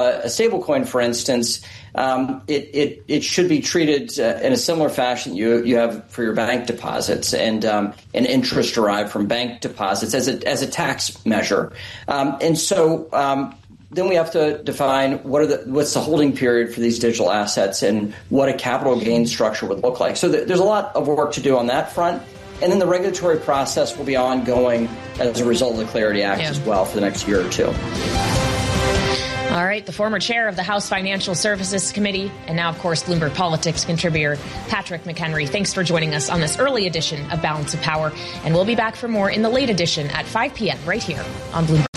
a stablecoin, for instance, it should be treated in a similar fashion you have for your bank deposits and interest derived from bank deposits as a tax measure. Then we have to define what's the holding period for these digital assets and what a capital gain structure would look like. So there's a lot of work to do on that front. And then the regulatory process will be ongoing as a result of the Clarity Act as well for the next year or two. All right, the former chair of the House Financial Services Committee and now, of course, Bloomberg Politics contributor Patrick McHenry. Thanks for joining us on this early edition of Balance of Power. And we'll be back for more in the late edition at 5 p.m. right here on Bloomberg.